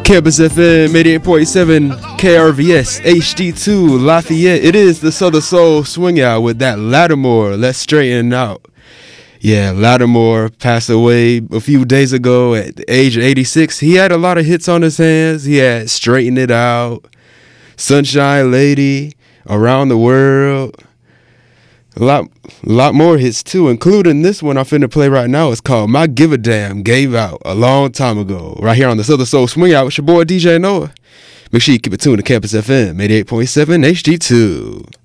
Campus FM 88.7 KRVS HD2 Lafayette. It is the Southern Soul Swing Out with that Lattimore. Let's straighten out. Yeah, Lattimore passed away a few days ago at the age of 86. He had a lot of hits on his hands. He had Straighten It Out, Sunshine Lady, Around the World. A lot more hits too, including this one I'm finna play right now. It's called My Give a Damn Gave Out a long time ago. Right here on the Southern Soul Swing Out with your boy DJ Noah. Make sure you keep it tuned to Campus FM 88.7 HD2.